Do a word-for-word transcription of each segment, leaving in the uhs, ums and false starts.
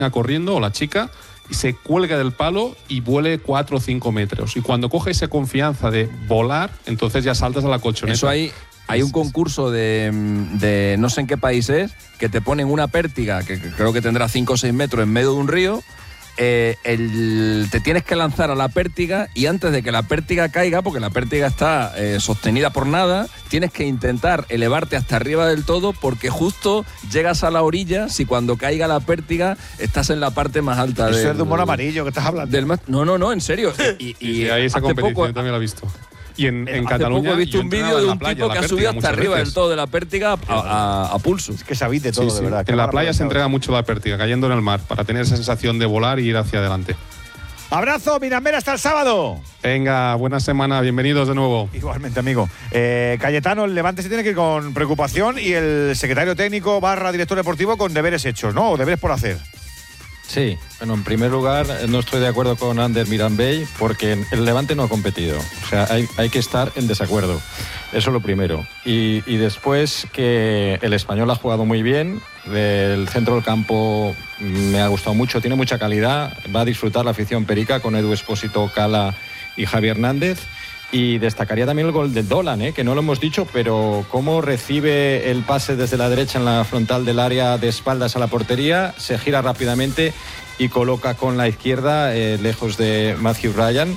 corriendo, o la chica, y se cuelga del palo y vuele cuatro o cinco metros. Y cuando coge esa confianza de volar, entonces ya saltas a la colchoneta. Eso hay, hay un concurso de, de no sé en qué país es, que te ponen una pértiga, que creo que tendrá cinco o seis metros en medio de un río. Eh, el, te tienes que lanzar a la pértiga y antes de que la pértiga caiga, porque la pértiga está eh, sostenida por nada, tienes que intentar elevarte hasta arriba del todo porque justo llegas a la orilla si cuando caiga la pértiga estás en la parte más alta. Eso del, es de humor amarillo que estás hablando. Del, no, no, no, en serio. Y, y, y ahí esa competición poco, también la he visto. Y en, en hace Cataluña poco he visto un vídeo de un playa, tipo que ha subido hasta arriba veces. del todo de la pértiga a, a, a pulso. Es que sabéis de todo, sí, de sí. verdad. En la playa se entrega mucho la pértiga, cayendo en el mar, para tener esa sensación de volar y ir hacia adelante. Abrazo, Mirambera, hasta el sábado. Venga, buena semana, bienvenidos de nuevo. Igualmente, amigo. Eh, Cayetano, el Levante se tiene que ir con preocupación y el secretario técnico barra director deportivo con deberes hechos, ¿no? O deberes por hacer. Sí, bueno, en primer lugar no estoy de acuerdo con Ander Mirambell porque el Levante no ha competido, o sea, hay, hay que estar en desacuerdo, eso es lo primero. Y, y después que el Español ha jugado muy bien, el centro del campo me ha gustado mucho, tiene mucha calidad, va a disfrutar la afición perica con Edu Espósito, Cala y Javi Hernández. Y destacaría también el gol de Dolan, ¿eh? que no lo hemos dicho, pero cómo recibe el pase desde la derecha en la frontal del área de espaldas a la portería, se gira rápidamente y coloca con la izquierda eh, lejos de Matthew Ryan.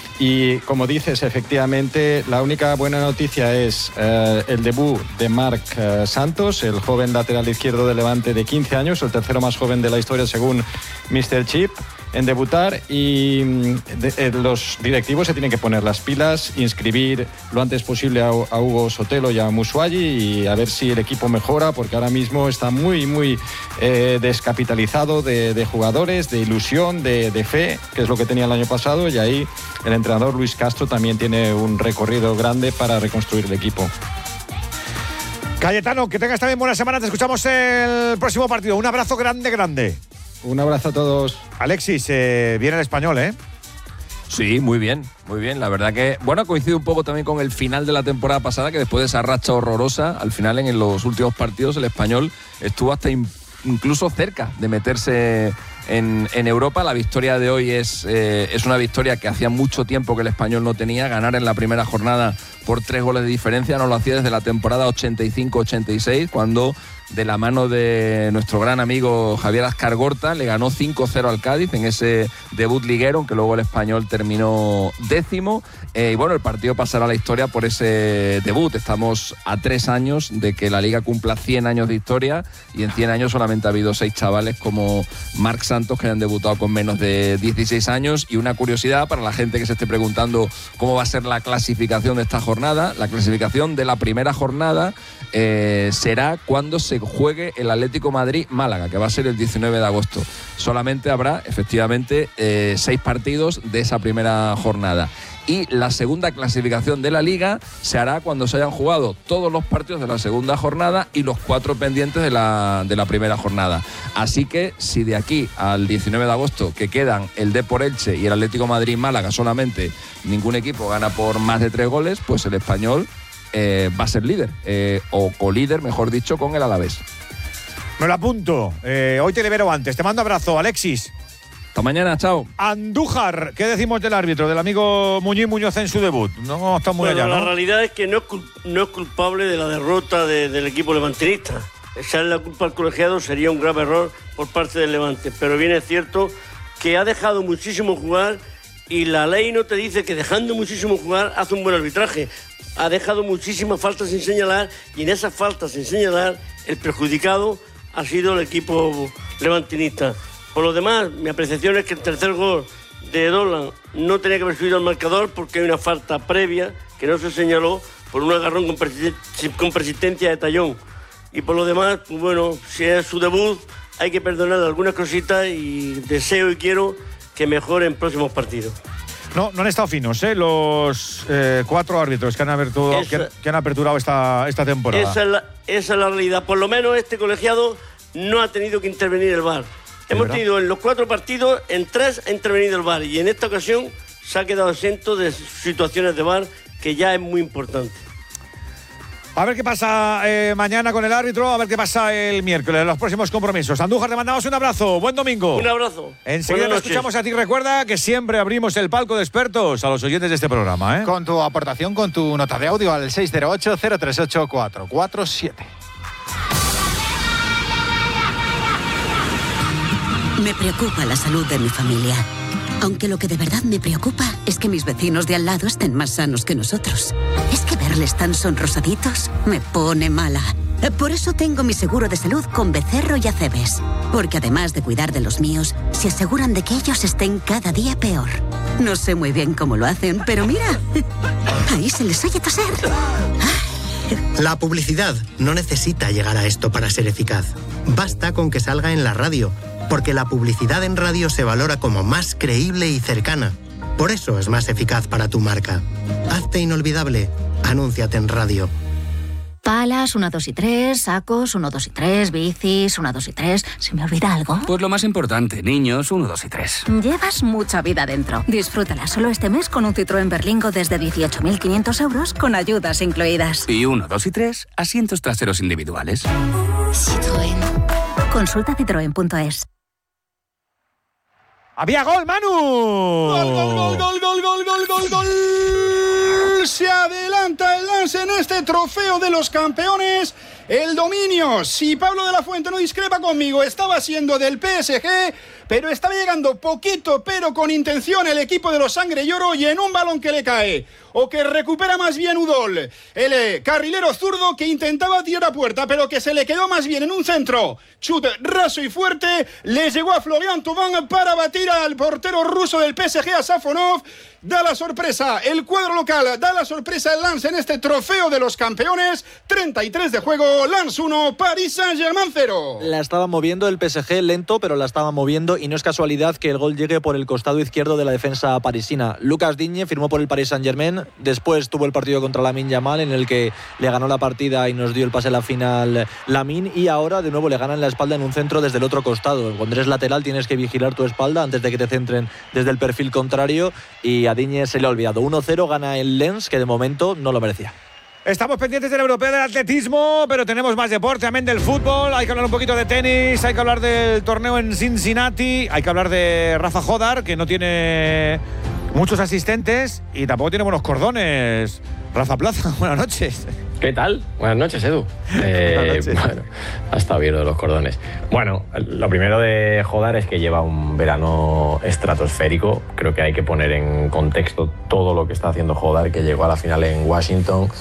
Y como dices, efectivamente, la única buena noticia es eh, el debut de Marc eh, Santos, el joven lateral izquierdo de Levante de quince años, el tercero más joven de la historia según míster Chip, en debutar. Y de, eh, los directivos se tienen que poner las pilas, inscribir lo antes posible a, a Hugo Sotelo y a Musuayi y a ver si el equipo mejora, porque ahora mismo está muy, muy eh, descapitalizado de, de jugadores, de ilusión, de, de fe, que es lo que tenía el año pasado, y ahí el entrenador Luis Castro también tiene un recorrido grande para reconstruir el equipo. Cayetano, que tengas también buena semana. Te escuchamos el próximo partido. Un abrazo grande, grande. Un abrazo a todos. Alexis, eh, viene el Español, ¿eh? Sí, muy bien, muy bien. La verdad que, bueno, coincide un poco también con el final de la temporada pasada, que después de esa racha horrorosa, al final en los últimos partidos el Español estuvo hasta in, incluso cerca de meterse en, en Europa. La victoria de hoy es, eh, es una victoria que hacía mucho tiempo que el Español no tenía. Ganar en la primera jornada por tres goles de diferencia no lo hacía desde la temporada ochenta y cinco ochenta y seis, cuando de la mano de nuestro gran amigo Javier Azcargorta le ganó cinco cero al Cádiz en ese debut liguero, aunque luego el Español terminó décimo. Eh, y bueno, el partido pasará a la historia por ese debut. Estamos a tres años de que la Liga cumpla cien años de historia, y en cien años solamente ha habido seis chavales como Marc Santos que hayan debutado con menos de dieciséis años. Y una curiosidad para la gente que se esté preguntando cómo va a ser la clasificación de esta jornada: la clasificación de la primera jornada eh, será cuando se juegue el Atlético Madrid-Málaga, que va a ser el diecinueve de agosto. Solamente habrá, efectivamente, eh, seis partidos de esa primera jornada. Y la segunda clasificación de la Liga se hará cuando se hayan jugado todos los partidos de la segunda jornada y los cuatro pendientes de la, de la primera jornada. Así que si de aquí al diecinueve de agosto, que quedan el Depor Elche y el Atlético Madrid-Málaga, solamente ningún equipo gana por más de tres goles, pues el Español Eh, va a ser líder, eh, o colíder, mejor dicho, con el Alavés. Me lo apunto. Eh, hoy te libero antes. Te mando abrazo, Alexis. Hasta mañana, chao. Andújar, ¿qué decimos del árbitro, del amigo Muñiz Muñoz en su debut? No está muy bueno, allá, ¿no? La realidad es que no es, no es culpable de la derrota de, del equipo levantinista. Echarle la culpa al colegiado sería un grave error por parte del Levante. Pero bien es cierto que ha dejado muchísimo jugar, y la ley no te dice que dejando muchísimo jugar hace un buen arbitraje. Ha dejado muchísimas faltas sin señalar, y en esas faltas sin señalar el perjudicado ha sido el equipo levantinista. Por lo demás, mi apreciación es que el tercer gol de Dolan no tenía que haber subido al marcador, porque hay una falta previa que no se señaló por un agarrón con, persist- con persistencia de Tallón. Y por lo demás, pues bueno, si es su debut, hay que perdonarle algunas cositas, y deseo y quiero que mejore en próximos partidos. No, no han estado finos, ¿eh? Los eh, cuatro árbitros que han, aperturado, esa, que, que han aperturado esta, esta temporada. Esa es, la, esa es la realidad. Por lo menos este colegiado no ha tenido que intervenir el V A R. Hemos verdad? tenido en los cuatro partidos, en tres ha intervenido el V A R, y en esta ocasión se ha quedado exento de situaciones de V A R, que ya es muy importante. A ver qué pasa eh, mañana con el árbitro, a ver qué pasa el miércoles, los próximos compromisos. Andújar, te mandamos un abrazo, buen domingo. Un abrazo. Enseguida nos escuchamos a ti. Recuerda que siempre abrimos el palco de expertos a los oyentes de este programa, ¿eh? Con tu aportación, con tu nota de audio al seis cero ocho, cero tres ocho, cuatro cuatro siete. Me preocupa la salud de mi familia. Aunque lo que de verdad me preocupa es que mis vecinos de al lado estén más sanos que nosotros. Es que verles tan sonrosaditos me pone mala. Por eso tengo mi seguro de salud con Becerro y Acebes. Porque además de cuidar de los míos, se aseguran de que ellos estén cada día peor. No sé muy bien cómo lo hacen, pero mira, ahí se les oye toser. La publicidad no necesita llegar a esto para ser eficaz. Basta con que salga en la radio, porque la publicidad en radio se valora como más creíble y cercana. Por eso es más eficaz para tu marca. Hazte inolvidable. Anúnciate en radio. Palas, uno, dos y tres, sacos, uno, dos y tres, bicis, uno, dos y tres. ¿Se me olvida algo? Pues lo más importante, niños, uno, dos y tres. Llevas mucha vida dentro. Disfrútala solo este mes con un Citroën Berlingo desde dieciocho mil quinientos euros con ayudas incluidas. Y uno, dos y tres, asientos traseros individuales. Citroën. Consulta citroen punto es. ¡Había gol, Manu! ¡Gol, gol, gol, gol, gol, gol, gol, gol, gol! Se adelanta el Lens en este trofeo de los campeones. El dominio, si Pablo de la Fuente no discrepa conmigo, estaba siendo del P S G, pero estaba llegando poquito, pero con intención el equipo de los Sangre y Oro y en un balón que le cae, o que recupera más bien Udol, el eh, carrilero zurdo que intentaba tirar a puerta, pero que se le quedó más bien en un centro. Chut raso y fuerte, le llegó a Florian Thauvin para batir al portero ruso del P S G, a Safonov. Da la sorpresa el cuadro local, da la sorpresa el Lens en este trofeo de los campeones. treinta y tres de juego, Lens uno, Paris Saint-Germain cero. La estaba moviendo el P S G lento, pero la estaba moviendo y no es casualidad que el gol llegue por el costado izquierdo de la defensa parisina. Lucas Digne firmó por el Paris Saint-Germain, después tuvo el partido contra Lamine Yamal en el que le ganó la partida y nos dio el pase a la final Lamine, y ahora de nuevo le ganan la espalda en un centro desde el otro costado. Cuando eres lateral tienes que vigilar tu espalda antes de que te centren desde el perfil contrario, y a Digne se le ha olvidado. uno cero gana el Lens, que de momento no lo merecía. Estamos pendientes del europeo del atletismo, pero tenemos más deporte, también del fútbol. Hay que hablar un poquito de tenis, hay que hablar del torneo en Cincinnati, hay que hablar de Rafa Jodar, que no tiene muchos asistentes y tampoco tiene buenos cordones. Rafa Plaza, buenas noches. ¿Qué tal? Buenas noches, Edu. Eh, Buenas noches. Bueno, ha estado bien lo de los cordones. Bueno, lo primero de Jodar es que lleva un verano estratosférico. Creo que hay que poner en contexto todo lo que está haciendo Jodar, que llegó a la final en Washington,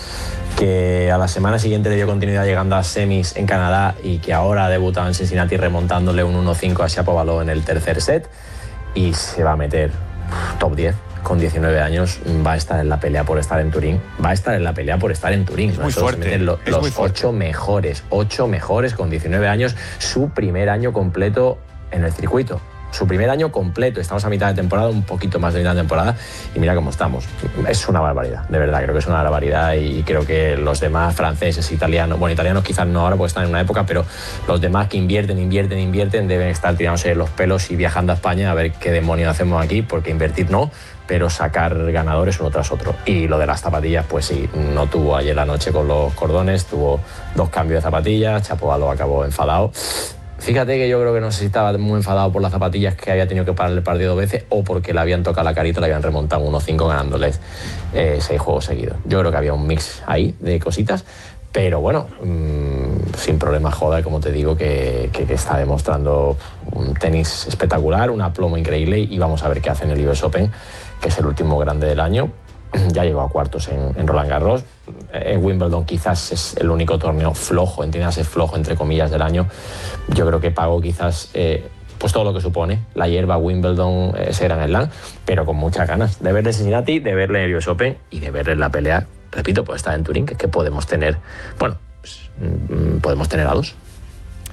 que a la semana siguiente le dio continuidad llegando a semis en Canadá y que ahora ha debutado en Cincinnati remontándole un uno cinco a Shapovalov en el tercer set y se va a meter top diez. Con diecinueve años va a estar en la pelea por estar en Turín. Va a estar en la pelea por estar en Turín. Es muy fuerte. Lo, es los muy fuerte. ocho mejores, ocho mejores con diecinueve años. Su primer año completo en el circuito. Su primer año completo. Estamos a mitad de temporada, un poquito más de mitad de temporada. Y mira cómo estamos. Es una barbaridad, de verdad. Creo que es una barbaridad y creo que los demás franceses, italianos, bueno, italianos quizás no ahora porque están en una época, pero los demás que invierten, invierten, invierten, deben estar tirándose los pelos y viajando a España a ver qué demonios hacemos aquí, porque invertir no, pero sacar ganadores uno tras otro. Y lo de las zapatillas, pues sí, no tuvo ayer la noche con los cordones, tuvo dos cambios de zapatillas, Shapovalov acabó enfadado. Fíjate que yo creo que no sé si estaba muy enfadado por las zapatillas, que había tenido que parar el partido dos veces, o porque le habían tocado la carita, le habían remontado uno cinco ganándoles eh, seis juegos seguidos. Yo creo que había un mix ahí de cositas, pero bueno, mmm, sin problemas Jodar, como te digo, que, que, que está demostrando un tenis espectacular, un aplomo increíble, y vamos a ver qué hace en el U S Open, que es el último grande del año. Ya llegó a cuartos en, en Roland Garros. En Wimbledon quizás es el único torneo flojo, entiéndase flojo entre comillas, del año. Yo creo que pagó quizás eh, pues todo lo que supone la hierba Wimbledon, ese Grand Slam, pero con muchas ganas de verle en Cincinnati, de verle en el U S Open y de verle en la pelea, repito, pues estar en Turín, que es que podemos tener, bueno, pues, mm, podemos tener a dos.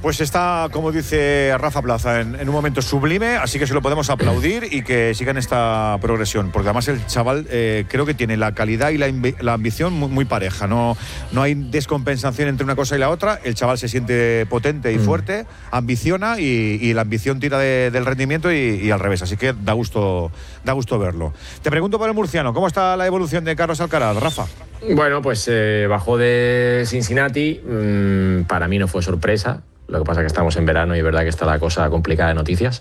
Pues está, como dice Rafa Plaza, en, en un momento sublime, así que se lo podemos aplaudir y que sigan esta progresión, porque además el chaval eh, creo que tiene la calidad y la, la ambición muy, muy pareja, no, no hay descompensación entre una cosa y la otra, el chaval se siente potente y mm. fuerte, ambiciona y, y la ambición tira de, del rendimiento y, y al revés, así que da gusto, da gusto verlo. Te pregunto por el murciano, ¿cómo está la evolución de Carlos Alcaraz, Rafa? Bueno, pues eh, bajó de Cincinnati, mmm, para mí no fue sorpresa. Lo que pasa es que estamos en verano y es verdad que está la cosa complicada de noticias.